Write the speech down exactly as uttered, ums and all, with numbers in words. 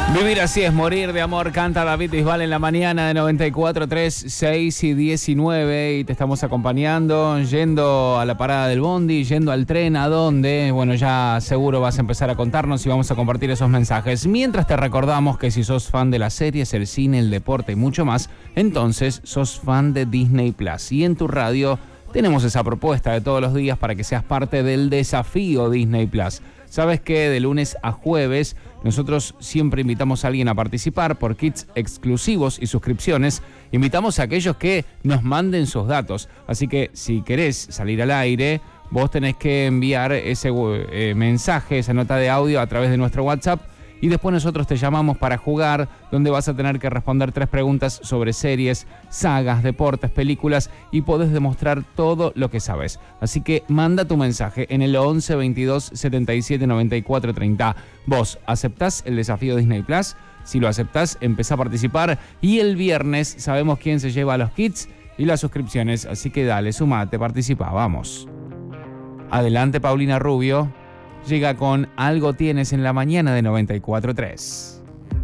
Vivir así es morir de amor, canta David Bisbal en la mañana de noventa y cuatro, tres, seis y diecinueve. Y te estamos acompañando, yendo a la parada del bondi, yendo al tren, ¿a dónde? Bueno, ya seguro vas a empezar a contarnos y vamos a compartir esos mensajes. Mientras te recordamos que si sos fan de las series, el cine, el deporte y mucho más, entonces sos fan de Disney Plus. Y en tu radio tenemos esa propuesta de todos los días para que seas parte del desafío Disney Plus. Sabes que de lunes a jueves nosotros siempre invitamos a alguien a participar por kits exclusivos y suscripciones. Invitamos a aquellos que nos manden sus datos. Así que si querés salir al aire, vos tenés que enviar ese eh, mensaje, esa nota de audio a través de nuestro WhatsApp. Y después nosotros te llamamos para jugar, donde vas a tener que responder tres preguntas sobre series, sagas, deportes, películas y podés demostrar todo lo que sabes. Así que manda tu mensaje en el once, veintidós, setenta y siete, noventa y cuatro, treinta. ¿Vos aceptás el desafío Disney Plus? Si lo aceptás, empezá a participar y el viernes sabemos quién se lleva los kits y las suscripciones. Así que dale, sumate, participa, vamos. Adelante, Paulina Rubio. Llega con Algo Tienes en la mañana de noventa y cuatro tres.